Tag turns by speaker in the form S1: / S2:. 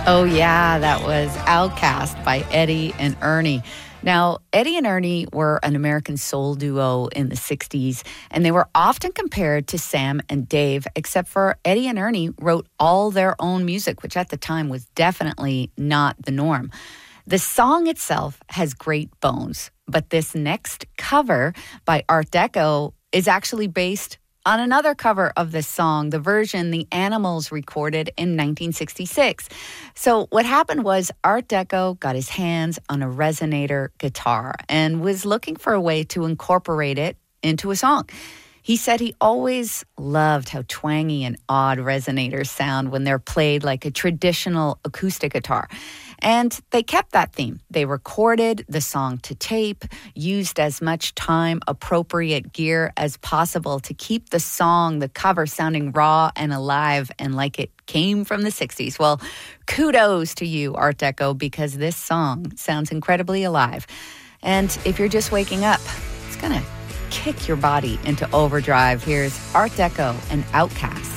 S1: Oh, yeah, that was Outcast by Eddie and Ernie. Now, Eddie and Ernie were an American soul duo in the 60s, and they were often compared to Sam and Dave, except for Eddie and Ernie wrote all their own music, which at the time was definitely not the norm. The song itself has great bones, but this next cover by Art Deco is actually based on another cover of this song, the version the Animals recorded in 1966. So what happened was Art Deco got his hands on a resonator guitar and was looking for a way to incorporate it into a song. He said he always loved how twangy and odd resonators sound when they're played like a traditional acoustic guitar. And they kept that theme. They recorded the song to tape, used as much time-appropriate gear as possible to keep the song, the cover, sounding raw and alive and like it came from the 60s. Well, kudos to you, Art Deco, because this song sounds incredibly alive. And if you're just waking up, it's going to kick your body into overdrive. Here's Art Deco and Outcast.